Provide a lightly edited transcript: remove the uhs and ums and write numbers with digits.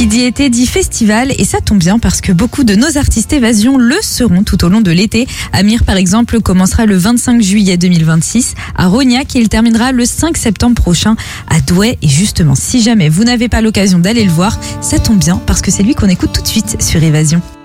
Qui dit été dit festival, et ça tombe bien parce que beaucoup de nos artistes évasion le seront tout au long de l'été. Amir par exemple commencera le 25 juillet 2026 à Rognac et il terminera le 5 septembre prochain à Douai. Et justement, si jamais vous n'avez pas l'occasion d'aller le voir, ça tombe bien parce que c'est lui qu'on écoute tout de suite sur Évasion.